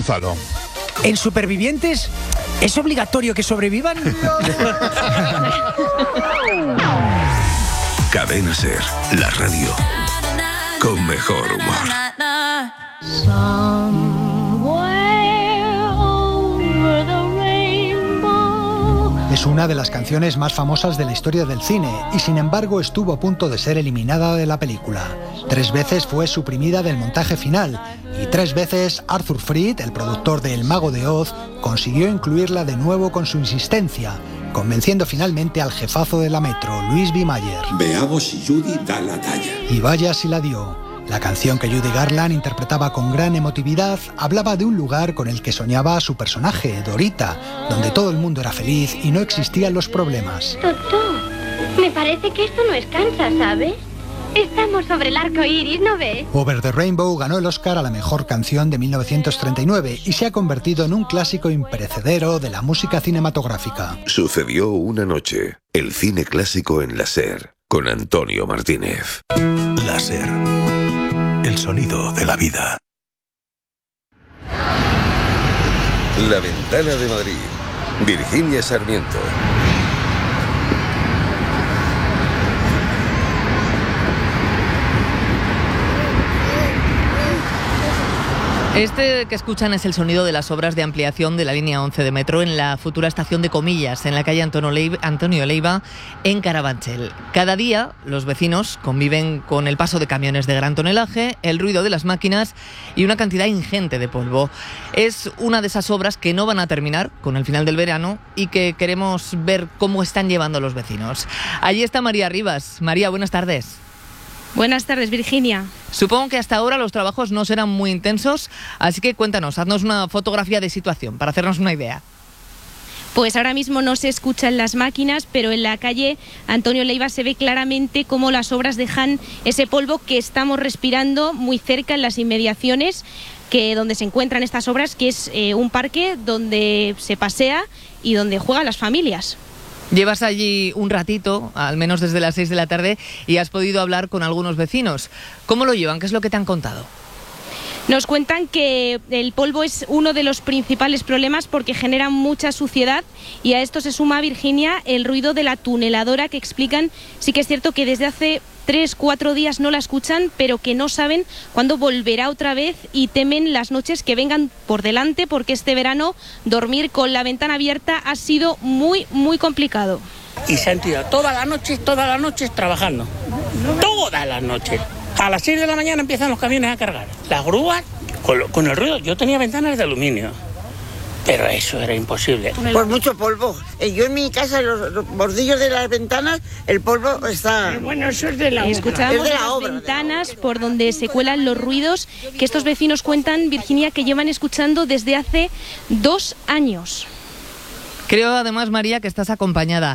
Gonzalo. ¿En Supervivientes es obligatorio que sobrevivan? Cadena SER, la radio con mejor humor. Es una de las canciones más famosas de la historia del cine y sin embargo estuvo a punto de ser eliminada de la película. 3 veces fue suprimida del montaje final y 3 veces Arthur Freed, el productor de El Mago de Oz, consiguió incluirla de nuevo con su insistencia, convenciendo finalmente al jefazo de la Metro, Louis B. Mayer. Veamos si Judy da la talla. Y vaya si la dio. La canción que Judy Garland interpretaba con gran emotividad hablaba de un lugar con el que soñaba su personaje, Dorita, donde todo el mundo era feliz y no existían los problemas. Doctor, me parece que esto no es Kansas, ¿sabes? Estamos sobre el arco iris, ¿no ves? Over the Rainbow ganó el Oscar a la mejor canción de 1939 y se ha convertido en un clásico imperecedero de la música cinematográfica. Sucedió una noche, el cine clásico en la SER, con Antonio Martínez. La SER, el sonido de la vida. La Ventana de Madrid, Virginia Sarmiento. Este que escuchan es el sonido de las obras de ampliación de la línea 11 de metro en la futura estación de Comillas, en la calle Antonio Leiva, en Carabanchel. Cada día los vecinos conviven con el paso de camiones de gran tonelaje, el ruido de las máquinas y una cantidad ingente de polvo. Es una de esas obras que no van a terminar con el final del verano y que queremos ver cómo están llevando los vecinos. Allí está María Rivas. María, buenas tardes. Buenas tardes, Virginia. Supongo que hasta ahora los trabajos no serán muy intensos, así que cuéntanos, haznos una fotografía de situación para hacernos una idea. Pues ahora mismo no se escuchan las máquinas, pero en la calle Antonio Leiva se ve claramente cómo las obras dejan ese polvo que estamos respirando muy cerca en las inmediaciones donde se encuentran estas obras, que es un parque donde se pasea y donde juegan las familias. Llevas allí un ratito, al menos desde las 6 de la tarde, y has podido hablar con algunos vecinos. ¿Cómo lo llevan? ¿Qué es lo que te han contado? Nos cuentan que el polvo es uno de los principales problemas porque genera mucha suciedad y a esto se suma, Virginia, el ruido de la tuneladora que explican. Sí que es cierto que desde hace 3-4 días no la escuchan, pero que no saben cuándo volverá otra vez y temen las noches que vengan por delante porque este verano dormir con la ventana abierta ha sido muy, muy complicado. Y se han tirado todas las noches trabajando. Todas las noches. A las 6 de la mañana empiezan los camiones a cargar. Las grúas, con el ruido. Yo tenía ventanas de aluminio, pero eso era imposible. Por mucho polvo. Yo en mi casa, los bordillos de las ventanas, el polvo está... Bueno, eso es de la obra. Escuchábamos las ventanas por donde se cuelan los ruidos que estos vecinos cuentan, Virginia, que llevan escuchando desde hace 2 años. Creo además, María, que estás acompañada.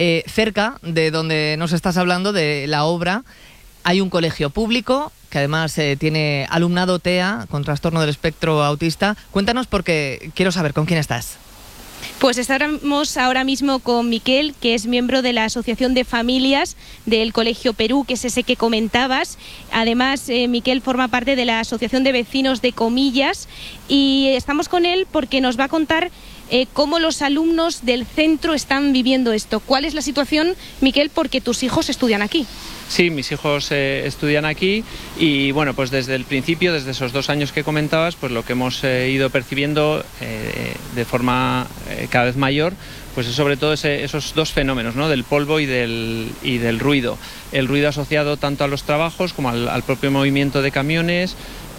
Cerca de donde nos estás hablando, de la obra, hay un colegio público que además tiene alumnado TEA con trastorno del espectro autista. Cuéntanos porque quiero saber con quién estás. Pues estamos ahora mismo con Miquel, que es miembro de la Asociación de Familias del Colegio Perú, que es ese que comentabas. Además, Miquel forma parte de la Asociación de Vecinos de Comillas y estamos con él porque nos va a contar cómo los alumnos del centro están viviendo esto. ¿Cuál es la situación, Miquel, porque tus hijos estudian aquí? Sí, mis hijos estudian aquí y bueno, pues desde el principio, desde esos 2 años que comentabas, pues lo que hemos ido percibiendo de forma cada vez mayor, pues es sobre todo esos 2 fenómenos, ¿no? Del polvo y del ruido. El ruido asociado tanto a los trabajos como al propio movimiento de camiones,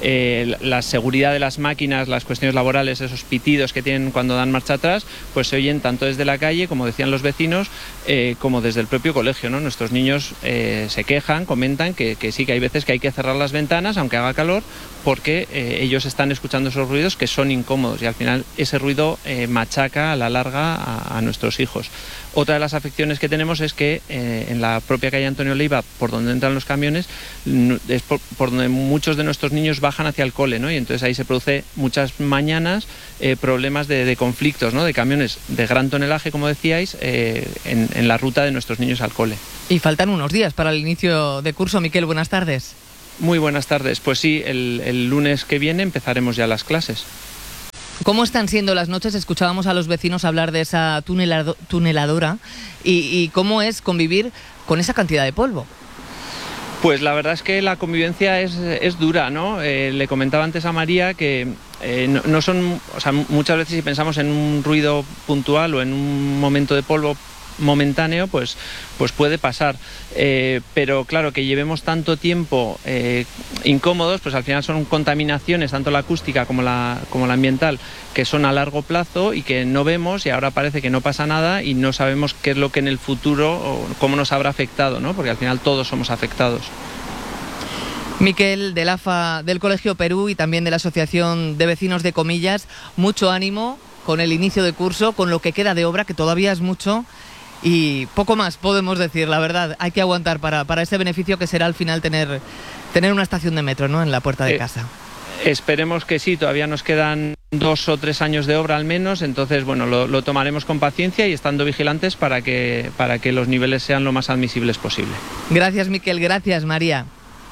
la seguridad de las máquinas, las cuestiones laborales, esos pitidos que tienen cuando dan marcha atrás, pues se oyen tanto desde la calle, como decían los vecinos, como desde el propio colegio, ¿no? Nuestros niños se quejan, comentan que sí, que hay veces que hay que cerrar las ventanas, aunque haga calor, porque ellos están escuchando esos ruidos que son incómodos y al final ese ruido machaca a la larga a nuestros hijos. Otra de las afecciones que tenemos es que en la propia calle Antonio Leiva, por donde entran los camiones, es por donde muchos de nuestros niños bajan hacia el cole, ¿no? Y entonces ahí se produce muchas mañanas problemas de conflictos, ¿no? De camiones de gran tonelaje, como decíais, en la ruta de nuestros niños al cole. Y faltan unos días para el inicio de curso. Miquel, buenas tardes. Muy buenas tardes. Pues sí, el lunes que viene empezaremos ya las clases. ¿Cómo están siendo las noches? Escuchábamos a los vecinos hablar de esa tuneladora y cómo es convivir con esa cantidad de polvo. Pues la verdad es que la convivencia es dura, ¿no? Le comentaba antes a María que no son, o sea, muchas veces si pensamos en un ruido puntual o en un momento de polvo momentáneo, pues puede pasar, pero claro, que llevemos tanto tiempo incómodos, pues al final son contaminaciones, tanto la acústica como la ambiental, que son a largo plazo y que no vemos, y ahora parece que no pasa nada y no sabemos qué es lo que en el futuro o cómo nos habrá afectado, ¿no? Porque al final todos somos afectados. Miquel, del AFA del Colegio Perú y también de la Asociación de Vecinos de Comillas, mucho ánimo con el inicio de curso, con lo que queda de obra, que todavía es mucho. Y poco más podemos decir, la verdad. Hay que aguantar para ese beneficio que será al final tener una estación de metro, ¿no?, en la puerta de casa. Esperemos que sí, todavía nos quedan 2 o 3 años de obra al menos, entonces bueno, lo tomaremos con paciencia y estando vigilantes para que los niveles sean lo más admisibles posible. Gracias, Miquel, gracias, María.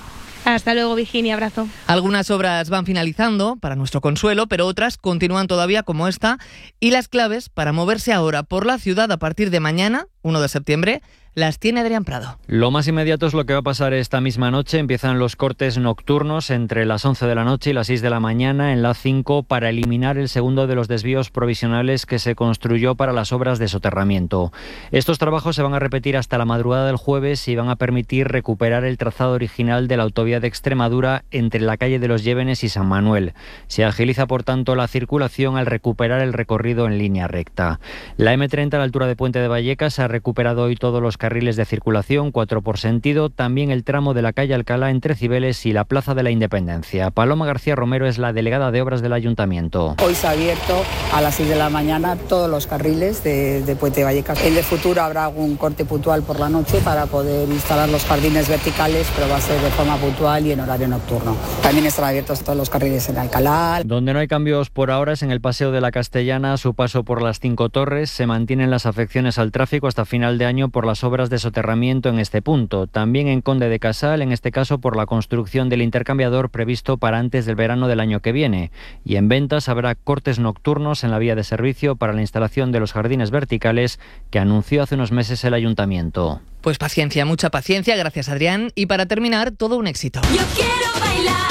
Hasta luego, Virginia, abrazo. Algunas obras van finalizando, para nuestro consuelo, pero otras continúan todavía como esta, y las claves para moverse ahora por la ciudad a partir de mañana, 1 de septiembre, las tiene Adrián Prado. Lo más inmediato es lo que va a pasar esta misma noche. Empiezan los cortes nocturnos entre las 11 de la noche y las 6 de la mañana en la A5 para eliminar el segundo de los desvíos provisionales que se construyó para las obras de soterramiento. Estos trabajos se van a repetir hasta la madrugada del jueves y van a permitir recuperar el trazado original de la autovía de Extremadura entre la calle de los Llévenes y San Manuel. Se agiliza, por tanto, la circulación al recuperar el recorrido en línea recta. La M30 a la altura de Puente de Vallecas ha recuperado hoy todos los carriles de circulación, 4 por sentido, también el tramo de la calle Alcalá entre Cibeles y la Plaza de la Independencia. Paloma García Romero es la delegada de obras del Ayuntamiento. Hoy se ha abierto a las 6 de la mañana todos los carriles de Puente de Vallecas. En el futuro habrá algún corte puntual por la noche para poder instalar los jardines verticales, pero va a ser de forma puntual y en horario nocturno. También estarán abiertos todos los carriles en Alcalá. Donde no hay cambios por ahora es en el Paseo de la Castellana, a su paso por las 5 Torres. Se mantienen las afecciones al tráfico hasta final de año por las obras de soterramiento en este punto. También en Conde de Casal, en este caso por la construcción del intercambiador previsto para antes del verano del año que viene. Y en Ventas habrá cortes nocturnos en la vía de servicio para la instalación de los jardines verticales que anunció hace unos meses el Ayuntamiento. Pues paciencia, mucha paciencia, gracias, Adrián. Y para terminar, todo un éxito. Yo quiero bailar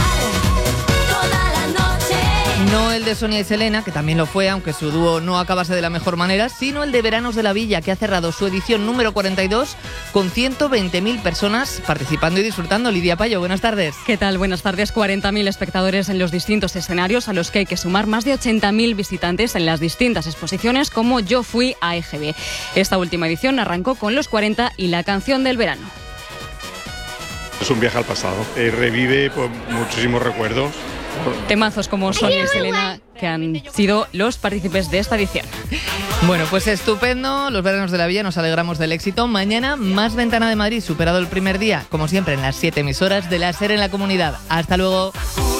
toda la noche. No el de Sonia y Selena, que también lo fue, aunque su dúo no acabase de la mejor manera, sino el de Veranos de la Villa, que ha cerrado su edición número 42 con 120.000 personas participando y disfrutando. Lidia Payo, buenas tardes. ¿Qué tal? Buenas tardes. 40.000 espectadores en los distintos escenarios, a los que hay que sumar más de 80.000 visitantes en las distintas exposiciones, como Yo Fui a EGB. Esta última edición arrancó con los 40 y la canción del verano. Es un viaje al pasado, revive pues, muchísimos recuerdos. Temazos como Sonia y Selena, que han sido los partícipes de esta edición. Bueno, pues estupendo, los Veranos de la Villa, nos alegramos del éxito. Mañana, más Ventana de Madrid, superado el primer día, como siempre, en las 7 emisoras de la SER en la comunidad. Hasta luego.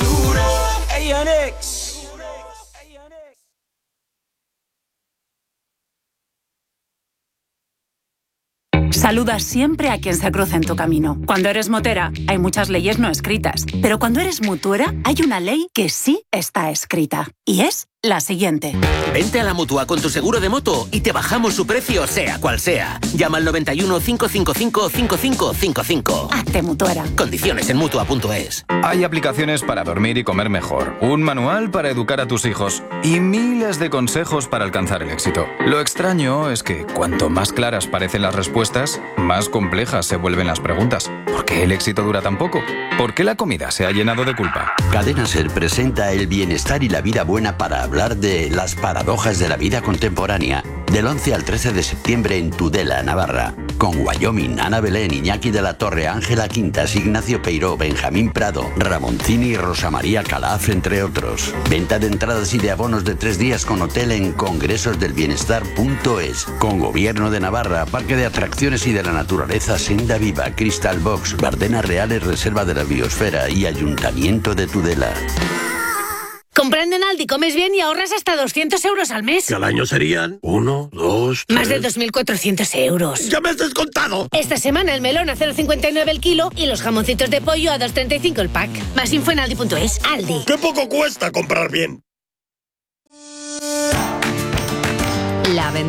Saluda siempre a quien se cruza en tu camino. Cuando eres motera, hay muchas leyes no escritas. Pero cuando eres mutuera, hay una ley que sí está escrita. Y es la siguiente. Vente a la Mutua con tu seguro de moto y te bajamos su precio, sea cual sea. Llama al 91 555 5555. Hazte mutuera. Condiciones en Mutua.es. Hay aplicaciones para dormir y comer mejor, un manual para educar a tus hijos y miles de consejos para alcanzar el éxito. Lo extraño es que cuanto más claras parecen las respuestas, más complejas se vuelven las preguntas. ¿Por qué el éxito dura tan poco? ¿Por qué la comida se ha llenado de culpa? Cadena SER presenta el bienestar y la vida buena para hablar de las paradojas de la vida contemporánea, del 11 al 13 de septiembre en Tudela, Navarra, con Wyoming, Ana Belén, Iñaki de la Torre, Ángela Quintas, Ignacio Peiró, Benjamín Prado, Ramoncini y Rosa María Calaf, entre otros. Venta de entradas y de abonos de 3 días con hotel en congresosdelbienestar.es, con Gobierno de Navarra, Parque de Atracciones y de la Naturaleza Senda Viva, Crystal Box, Bardenas Reales, Reserva de la Biosfera y Ayuntamiento de Tudela. Comprando en Aldi comes bien y ahorras hasta 200 euros al mes. Que al año serían 1, 2, 3... Más de 2.400 euros. ¡Ya me has descontado! Esta semana el melón a 0,59 el kilo y los jamoncitos de pollo a 2,35 el pack. Más info en aldi.es. Aldi. ¡Qué poco cuesta comprar bien!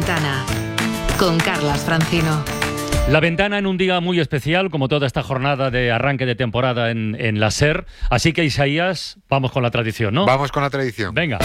Ventana con Carlas Francino. La Ventana en un día muy especial, como toda esta jornada de arranque de temporada en la SER. Así que, Isaías, vamos con la tradición, ¿no? Vamos con la tradición. Venga.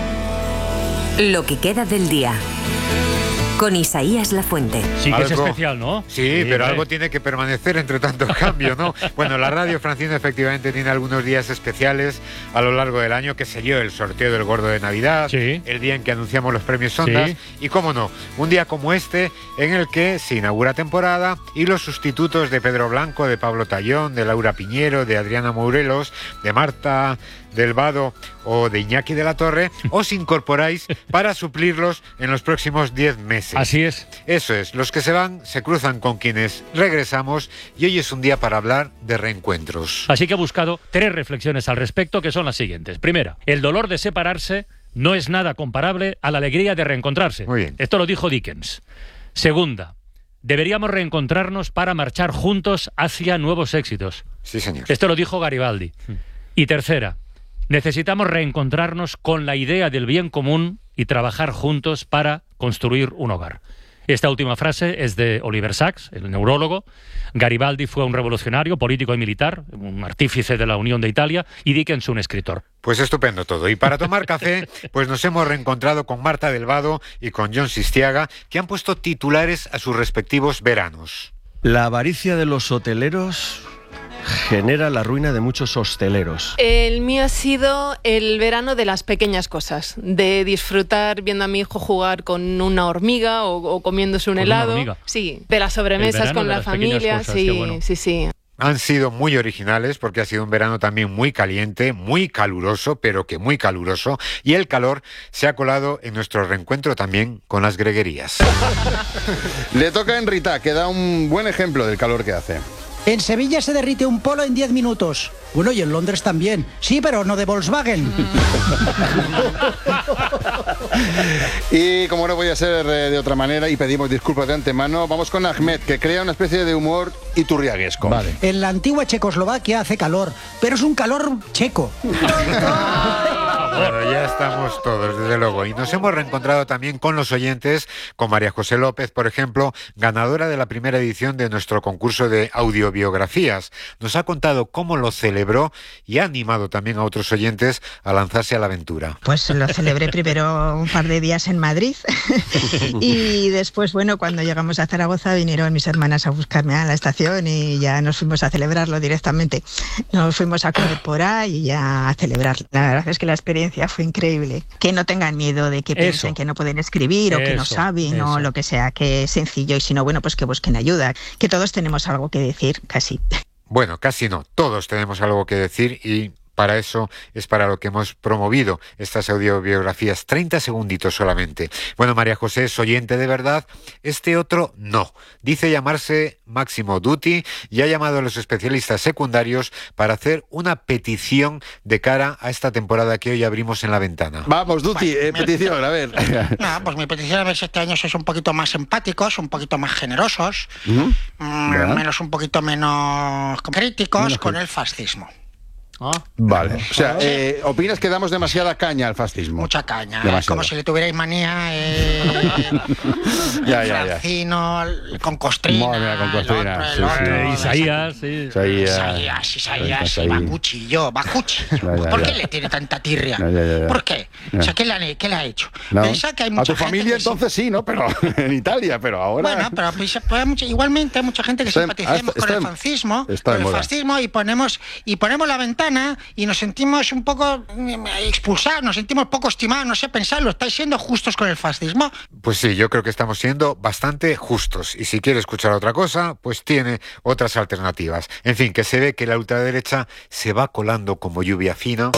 Lo que queda del día. Con Isaías Lafuente. Sí que es especial, ¿no? Sí, pero algo tiene que permanecer entre tanto cambio, ¿no? Bueno, la radio Francino efectivamente tiene algunos días especiales a lo largo del año, que se dio el sorteo del Gordo de Navidad, el día en que anunciamos los premios Ondas, y cómo no, un día como este en el que se inaugura temporada y los sustitutos de Pedro Blanco, de Pablo Tallón, de Laura Piñero, de Adriana Morelos, de Marta del Vado o de Iñaki de la Torre, os incorporáis para suplirlos en los próximos 10 meses. Así es. Eso es, los que se van se cruzan con quienes regresamos y hoy es un día para hablar de reencuentros. Así que he buscado 3 reflexiones al respecto, que son las siguientes. Primera, el dolor de separarse no es nada comparable a la alegría de reencontrarse. Muy bien. Esto lo dijo Dickens. Segunda, deberíamos reencontrarnos para marchar juntos hacia nuevos éxitos. Sí, señor. Esto lo dijo Garibaldi. Y tercera, necesitamos reencontrarnos con la idea del bien común y trabajar juntos para construir un hogar. Esta última frase es de Oliver Sacks, el neurólogo. Garibaldi fue un revolucionario, político y militar, un artífice de la Unión de Italia, y Dickens un escritor. Pues estupendo todo. Y para tomar café, pues nos hemos reencontrado con Marta del Vado y con John Sistiaga, que han puesto titulares a sus respectivos veranos. La avaricia de los hoteleros genera la ruina de muchos hosteleros. El mío ha sido el verano de las pequeñas cosas, de disfrutar viendo a mi hijo jugar con una hormiga o comiéndose un helado. Sí, de las sobremesas con la familia. Sí, bueno. Sí. Han sido muy originales porque ha sido un verano también muy caliente, muy caluroso, pero que muy caluroso, y el calor se ha colado en nuestro reencuentro también con las greguerías. Le toca a Enrita, que da un buen ejemplo del calor que hace. En Sevilla se derrite un polo en 10 minutos. Bueno, y en Londres también. Sí, pero no de Volkswagen. Y como no voy a ser de otra manera, y pedimos disculpas de antemano, vamos con Ahmed, que crea una especie de humor iturriaguesco. Vale. En la antigua Checoslovaquia hace calor, pero es un calor checo. Bueno, ya estamos todos, desde luego. Y nos hemos reencontrado también con los oyentes, con María José López, por ejemplo, ganadora de la primera edición de nuestro concurso de audiobiografías. Nos ha contado cómo lo celebró y ha animado también a otros oyentes a lanzarse a la aventura. Pues lo celebré primero un par de días en Madrid y después, bueno, cuando llegamos a Zaragoza vinieron mis hermanas a buscarme a la estación y ya nos fuimos a celebrarlo directamente. Nos fuimos a comer por ahí y ya a celebrar. La verdad es que la experiencia fue increíble. Que no tengan miedo de que piensen que no pueden escribir o que no saben o lo que sea, que es sencillo, y si no, bueno, pues que busquen ayuda, que todos tenemos algo que decir, casi. Bueno, casi no, todos tenemos algo que decir y para eso es para lo que hemos promovido estas audiobiografías. 30 segunditos solamente. Bueno, María José es oyente de verdad, este otro no. Dice llamarse Máximo Dutti y ha llamado a los especialistas secundarios para hacer una petición de cara a esta temporada que hoy abrimos en La Ventana. Vamos, Dutti, petición, a ver. No, pues mi petición es ver si este año sois un poquito más empáticos, un poquito más generosos, un poquito menos críticos con el fascismo. Vale, o sea, ¿opinas que damos demasiada caña al fascismo? Mucha caña, como si le tuvierais manía Francino, con Costrina, con Costrina, Isaías, y Bakuchi, ¿por qué le tiene tanta tirria? ¿Por qué? O sea, ¿qué le ha hecho? Piensa que hay mucha a tu familia entonces sí, ¿no? Pero en Italia, pero ahora... Bueno, pero igualmente hay mucha gente que simpaticemos con el fascismo, y ponemos La Ventana y nos sentimos un poco expulsados, nos sentimos poco estimados, no sé, pensarlo, ¿estáis siendo justos con el fascismo? Pues sí, yo creo que estamos siendo bastante justos, y si quiere escuchar otra cosa, pues tiene otras alternativas. En fin, que se ve que la ultraderecha se va colando como lluvia fina.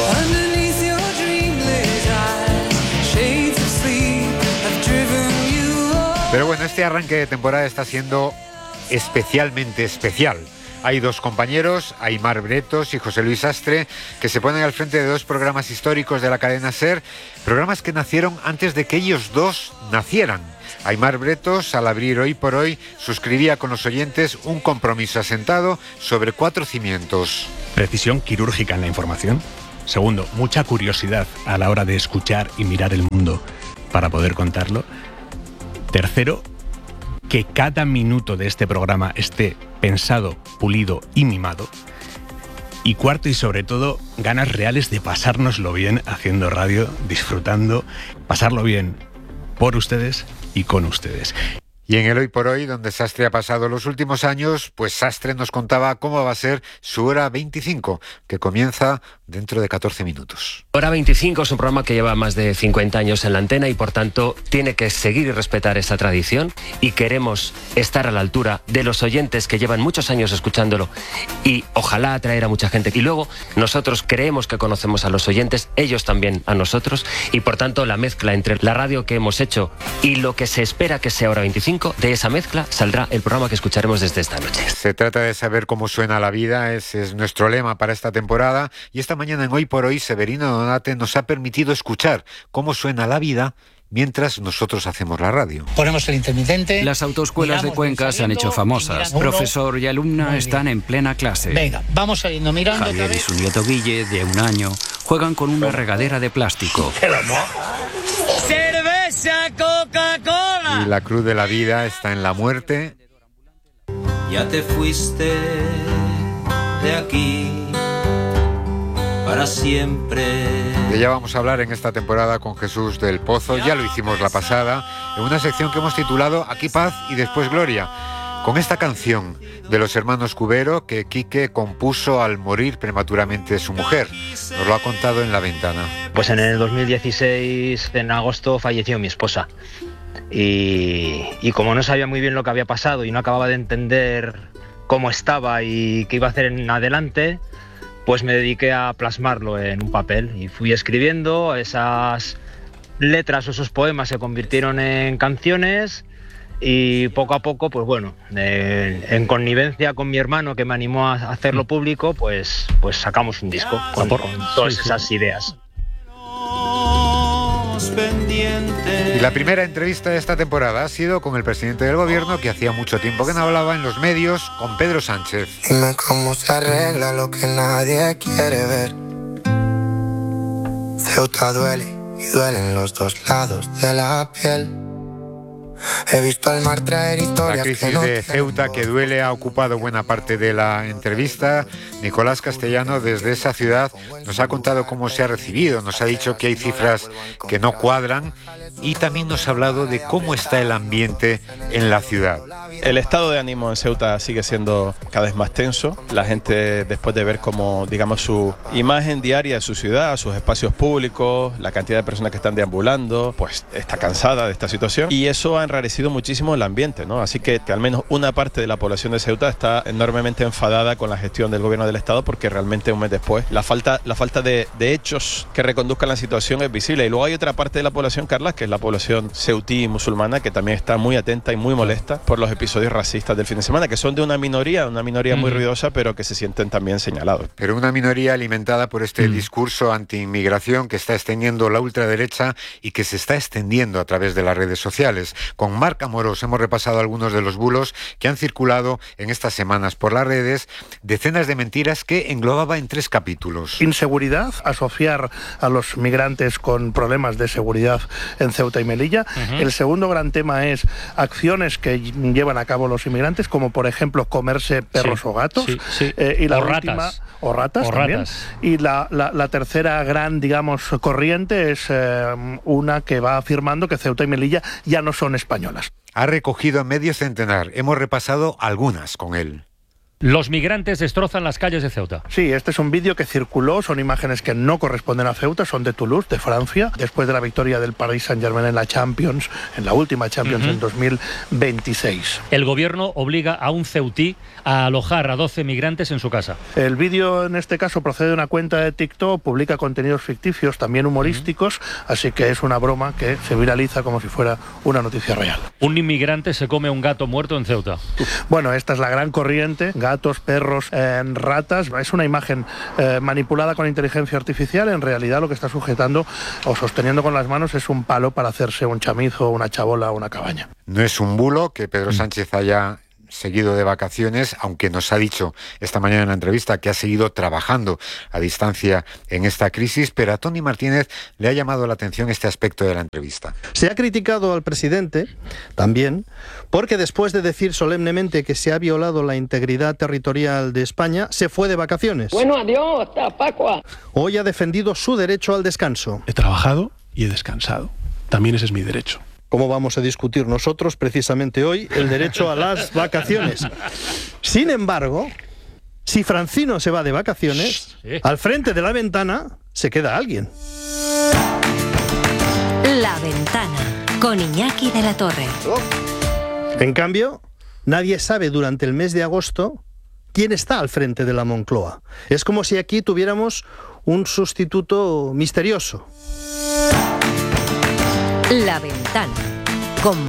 Pero bueno, este arranque de temporada está siendo especialmente especial. Hay dos compañeros, Aimar Bretos y José Luis Astre, que se ponen al frente de dos programas históricos de la cadena SER, programas que nacieron antes de que ellos dos nacieran. Aimar Bretos, al abrir Hoy por Hoy, suscribía con los oyentes un compromiso asentado sobre 4 cimientos. Precisión quirúrgica en la información. Segundo, mucha curiosidad a la hora de escuchar y mirar el mundo para poder contarlo. Tercero, que cada minuto de este programa esté pensado, pulido y mimado. Y cuarto y sobre todo, ganas reales de pasárnoslo bien haciendo radio, disfrutando, pasarlo bien por ustedes y con ustedes. Y en el Hoy por Hoy, donde Sastre ha pasado los últimos años, pues Sastre nos contaba cómo va a ser su hora 25, que comienza dentro de 14 minutos. Hora 25 es un programa que lleva más de 50 años en la antena y por tanto tiene que seguir y respetar esa tradición, y queremos estar a la altura de los oyentes que llevan muchos años escuchándolo y ojalá atraer a mucha gente. Y luego nosotros creemos que conocemos a los oyentes, ellos también a nosotros, y por tanto la mezcla entre la radio que hemos hecho y lo que se espera que sea Hora 25, de esa mezcla saldrá el programa que escucharemos desde esta noche. Se trata de saber cómo suena la vida, ese es nuestro lema para esta temporada, y esta mañana en Hoy por Hoy Severino Donate nos ha permitido escuchar cómo suena la vida mientras nosotros hacemos la radio. Ponemos el intermitente. Las autoescuelas de Cuenca se han hecho famosas. Profesor y alumna están en plena clase. Venga, vamos saliendo mirando. Javier y su nieto Guille, de 1 año, juegan con una regadera de plástico. ¡Cerveza, Coca-Cola! Y la cruz de la vida está en la muerte. Ya te fuiste de aquí para siempre. De ella vamos a hablar en esta temporada con Jesús del Pozo. Ya lo hicimos la pasada, en una sección que hemos titulado Aquí paz y después gloria, con esta canción de los hermanos Cubero que Quique compuso al morir prematuramente su mujer. Nos lo ha contado en La Ventana. Pues en el 2016, en agosto, falleció mi esposa. Y como no sabía muy bien lo que había pasado y no acababa de entender cómo estaba y qué iba a hacer en adelante, pues me dediqué a plasmarlo en un papel y fui escribiendo. Esas letras o esos poemas se convirtieron en canciones y poco a poco, pues bueno, en connivencia con mi hermano que me animó a hacerlo público, pues sacamos un disco con todas esas ideas. Y la primera entrevista de esta temporada ha sido con el presidente del gobierno, que hacía mucho tiempo que no hablaba en los medios, con Pedro Sánchez. Dime cómo se arregla lo que nadie quiere ver. Ceuta duele y duelen los dos lados de la piel. He visto al mar traer historias. La crisis de Ceuta que duele ha ocupado buena parte de la entrevista. Nicolás Castellano desde esa ciudad nos ha contado cómo se ha recibido, nos ha dicho que hay cifras que no cuadran y también nos ha hablado de cómo está el ambiente en la ciudad. El estado de ánimo en Ceuta sigue siendo cada vez más tenso. La gente, después de ver cómo, digamos, su imagen diaria de su ciudad, sus espacios públicos, la cantidad de personas que están deambulando, pues está cansada de esta situación y eso ha enrarecido muchísimo el ambiente, ¿no? Así que al menos una parte de la población de Ceuta está enormemente enfadada con la gestión del gobierno del estado, porque realmente un mes después la falta de hechos que reconduzcan la situación es visible. Y luego hay otra parte de la población, Carla, que es la población ceutí y musulmana, que también está muy atenta y muy molesta por los episodios racistas del fin de semana, que son de una minoría muy ruidosa, pero que se sienten también señalados. Pero una minoría alimentada por este discurso anti-inmigración que está extendiendo la ultraderecha y que se está extendiendo a través de las redes sociales. Con Marc Amorós hemos repasado algunos de los bulos que han circulado en estas semanas por las redes, decenas de mentiras que englobaba en 3 capítulos. Inseguridad, asociar a los migrantes con problemas de seguridad en Ceuta y Melilla. El segundo gran tema es acciones que llevan a cabo los inmigrantes, como por ejemplo comerse perros o gatos. Y la última, o ratas también. Y la tercera gran, digamos, corriente es una que va afirmando que Ceuta y Melilla ya no son españolas. Ha recogido medio centenar. Hemos repasado algunas con él. Los migrantes destrozan las calles de Ceuta. Sí, este es un vídeo que circuló, son imágenes que no corresponden a Ceuta, son de Toulouse, de Francia, después de la victoria del Paris Saint-Germain en la Champions, en la última Champions en 2026. El gobierno obliga a un ceutí a alojar a 12 migrantes en su casa. El vídeo en este caso procede de una cuenta de TikTok, publica contenidos ficticios, también humorísticos, así que es una broma que se viraliza como si fuera una noticia real. Un inmigrante se come un gato muerto en Ceuta. Bueno, esta es la gran corriente. Gatos, perros, ratas. Es una imagen manipulada con inteligencia artificial. En realidad lo que está sujetando o sosteniendo con las manos es un palo para hacerse un chamizo, una chabola o una cabaña. No es un bulo que Pedro Sánchez haya seguido de vacaciones, aunque nos ha dicho esta mañana en la entrevista que ha seguido trabajando a distancia en esta crisis, pero a Tony Martínez le ha llamado la atención este aspecto de la entrevista. Se ha criticado al presidente también porque después de decir solemnemente que se ha violado la integridad territorial de España, se fue de vacaciones. Bueno, adiós, hasta Pascua. Hoy ha defendido su derecho al descanso. He trabajado y he descansado. También ese es mi derecho. ¿Cómo vamos a discutir nosotros precisamente hoy el derecho a las vacaciones? Sin embargo, si Francino se va de vacaciones, al frente de la ventana se queda alguien. La Ventana, con Iñaki de la Torre. En cambio, nadie sabe durante el mes de agosto quién está al frente de la Moncloa. Es como si aquí tuviéramos un sustituto misterioso. La Ventana, con...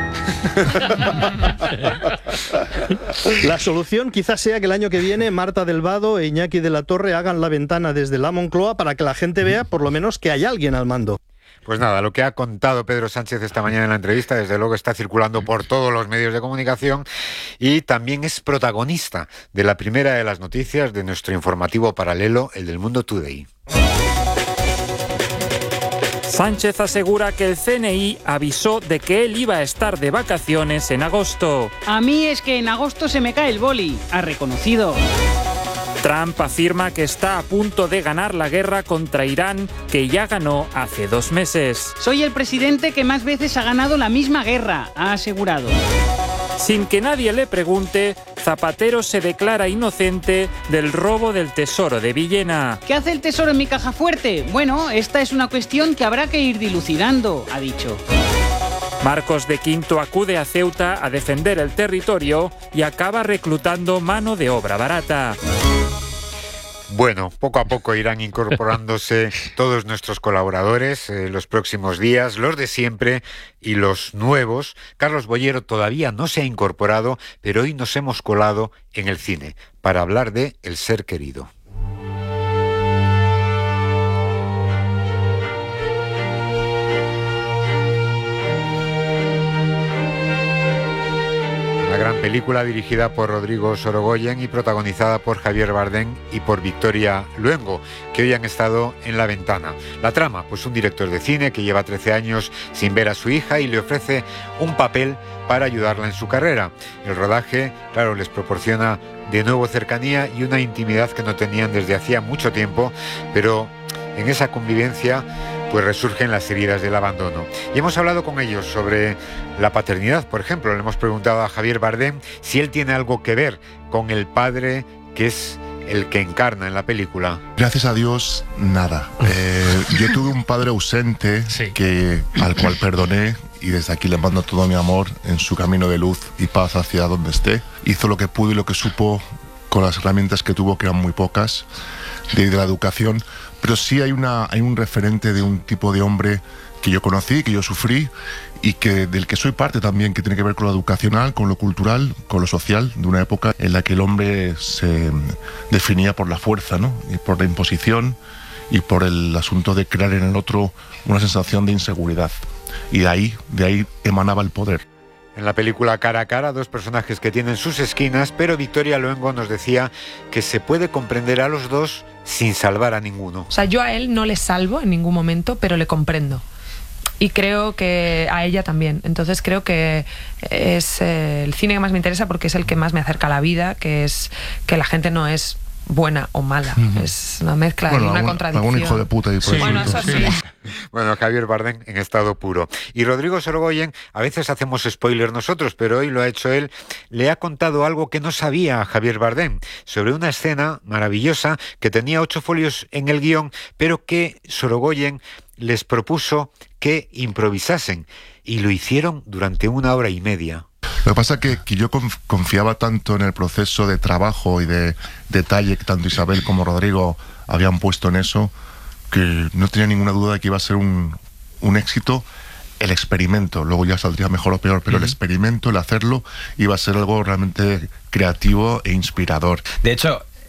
La solución quizás sea que el año que viene Marta del Vado e Iñaki de la Torre hagan La Ventana desde la Moncloa para que la gente vea por lo menos que hay alguien al mando. Pues nada, lo que ha contado Pedro Sánchez esta mañana en la entrevista, desde luego está circulando por todos los medios de comunicación y también es protagonista de la primera de las noticias de nuestro informativo paralelo, el del Mundo Today. Sánchez asegura que el CNI avisó de que él iba a estar de vacaciones en agosto. A mí es que en agosto se me cae el boli, ha reconocido. Trump afirma que está a punto de ganar la guerra contra Irán, que ya ganó hace 2 meses. Soy el presidente que más veces ha ganado la misma guerra, ha asegurado. Sin que nadie le pregunte, Zapatero se declara inocente del robo del tesoro de Villena. ¿Qué hace el tesoro en mi caja fuerte? Bueno, esta es una cuestión que habrá que ir dilucidando, ha dicho. Marcos de Quinto acude a Ceuta a defender el territorio y acaba reclutando mano de obra barata. Bueno, poco a poco irán incorporándose todos nuestros colaboradores los próximos días, los de siempre y los nuevos. Carlos Bollero todavía no se ha incorporado, pero hoy nos hemos colado en el cine para hablar de El ser querido. La gran película dirigida por Rodrigo Sorogoyen y protagonizada por Javier Bardem y por Victoria Luengo, que hoy han estado en La Ventana. La trama, pues un director de cine que lleva 13 años sin ver a su hija y le ofrece un papel para ayudarla en su carrera. El rodaje, claro, les proporciona de nuevo cercanía y una intimidad que no tenían desde hacía mucho tiempo, pero en esa convivencia pues resurgen las heridas del abandono. Y hemos hablado con ellos sobre la paternidad, por ejemplo. Le hemos preguntado a Javier Bardem si él tiene algo que ver con el padre que es el que encarna en la película. Gracias a Dios, nada. Yo tuve un padre ausente al cual perdoné y desde aquí le mando todo mi amor en su camino de luz y paz hacia donde esté. Hizo lo que pudo y lo que supo con las herramientas que tuvo, que eran muy pocas, de la educación. Pero sí hay un referente de un tipo de hombre que yo conocí, que yo sufrí y del que soy parte también, que tiene que ver con lo educacional, con lo cultural, con lo social, de una época en la que el hombre se definía por la fuerza, ¿no? Y por la imposición y por el asunto de crear en el otro una sensación de inseguridad. Y de ahí emanaba el poder. En la película Cara a Cara, dos personajes que tienen sus esquinas, pero Victoria Luengo nos decía que se puede comprender a los dos sin salvar a ninguno. O sea, yo a él no le salvo en ningún momento, pero le comprendo. Y creo que a ella también. Entonces creo que es el cine que más me interesa porque es el que más me acerca a la vida, que es que la gente no es buena o mala. Es una mezcla y una contradicción. Algún hijo de puta y por Bueno, eso sí. Bueno, Javier Bardem en estado puro. Y Rodrigo Sorogoyen, a veces hacemos spoiler nosotros, pero hoy lo ha hecho él, le ha contado algo que no sabía a Javier Bardem, sobre una escena maravillosa que tenía 8 folios en el guión, pero que Sorogoyen les propuso que improvisasen, y lo hicieron durante 1 hora y media. Lo que pasa es que yo confiaba tanto en el proceso de trabajo y de detalle que tanto Isabel como Rodrigo habían puesto en eso, que no tenía ninguna duda de que iba a ser un éxito el experimento. Luego ya saldría mejor o peor, pero el experimento, el hacerlo, iba a ser algo realmente creativo e inspirador. De hecho,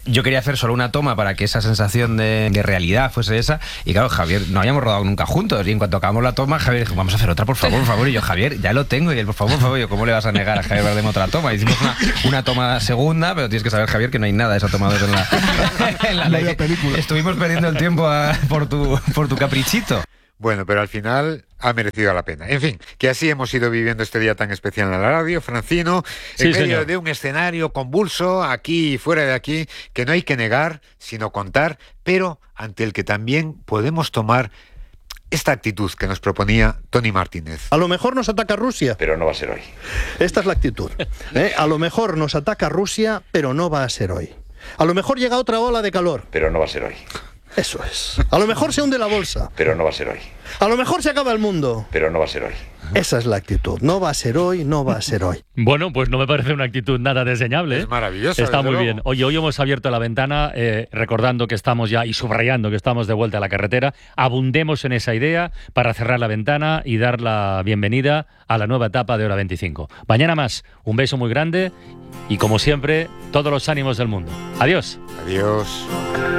yo quería hacer solo una toma para que esa sensación de realidad fuese esa. Y claro, Javier, no habíamos rodado nunca juntos. Y en cuanto acabamos la toma, Javier dijo, vamos a hacer otra, por favor. Y yo, Javier, ya lo tengo. Y él, por favor. Y yo, ¿cómo le vas a negar a Javier Bardem otra toma? Hicimos una toma segunda, pero tienes que saber, Javier, que no hay nada de esa toma 2 en la película. Estuvimos perdiendo el tiempo por tu caprichito. Bueno, pero al final ha merecido la pena. En fin, que así hemos ido viviendo este día tan especial en la radio, Francino, en medio de un escenario convulso, aquí y fuera de aquí, que no hay que negar, sino contar, pero ante el que también podemos tomar esta actitud que nos proponía Tony Martínez. A lo mejor nos ataca Rusia, pero no va a ser hoy. Esta es la actitud. A lo mejor nos ataca Rusia, pero no va a ser hoy. A lo mejor llega otra ola de calor, pero no va a ser hoy. Eso es. A lo mejor se hunde la bolsa, pero no va a ser hoy. A lo mejor se acaba el mundo, pero no va a ser hoy. Esa es la actitud. No va a ser hoy, no va a ser hoy. Bueno, pues no me parece una actitud nada desdeñable. Es maravilloso. Está muy bien. Oye, hoy hemos abierto la ventana recordando que estamos ya y subrayando que estamos de vuelta a la carretera. Abundemos en esa idea para cerrar la ventana y dar la bienvenida a la nueva etapa de Hora 25. Mañana más. Un beso muy grande y, como siempre, todos los ánimos del mundo. Adiós. Adiós.